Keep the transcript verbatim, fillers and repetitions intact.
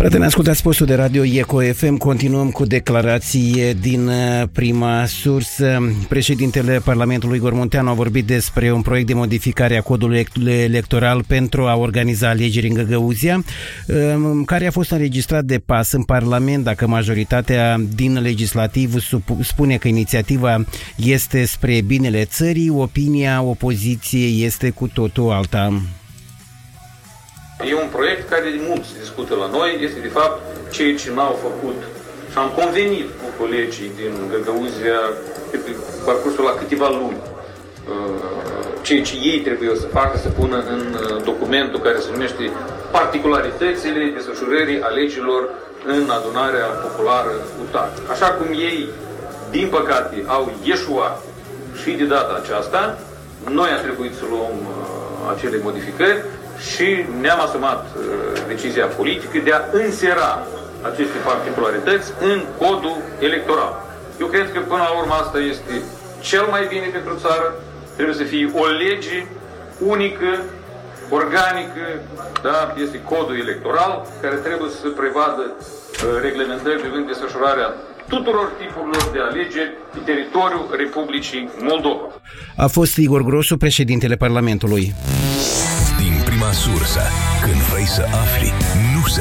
Prieteni, ascultați postul de radio Eco F M. Continuăm cu declarație din prima sursă. Președintele Parlamentului Igor Munteanu a vorbit despre un proiect de modificare a codului electoral pentru a organiza alegeri în Găgăuzia, care a fost înregistrat de pas în Parlament. Dacă majoritatea din legislativ spune că inițiativa este spre binele țării, opinia opoziției este cu totul alta. E un proiect care de mult se discută la noi, este de fapt ceea ce n-au făcut și am convenit cu colegii din Găgăuzia pe parcursul la câteva luni. Ceea ce ei trebuie să facă, să pună în documentul care se numește particularitățile desfășurării alegerilor în adunarea populară U T A C. Așa cum ei, din păcate, au ieșuat și de data aceasta, noi a trebuit să luăm acele modificări și ne-am asumat uh, decizia politică de a însera aceste particularități în codul electoral. Eu cred că până la urmă asta este cel mai bine pentru țară. Trebuie să fie o lege unică, organică, da? Este codul electoral care trebuie să prevadă uh, reglementări privind desfășurarea tuturor tipurilor de alegeri pe teritoriul Republicii Moldova. A fost Igor Grosu, președintele Parlamentului. Prima sursă, când vrei să afli, nu se